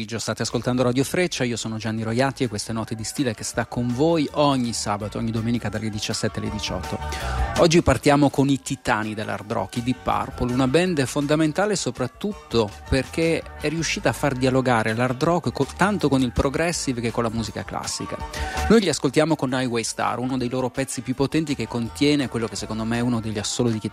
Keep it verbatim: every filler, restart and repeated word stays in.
pomeriggio, state ascoltando Radio Freccia, io sono Gianni Roiati e queste Note di Stile che sta con voi ogni sabato, ogni domenica dalle diciassette alle diciotto. Oggi partiamo con i titani dell'hard rock, i Deep Purple, una band fondamentale soprattutto perché è riuscita a far dialogare l'hard rock co- tanto con il progressive che con la musica classica. Noi li ascoltiamo con Highway Star, uno dei loro pezzi più potenti che contiene quello che secondo me è uno degli assolo di chitarra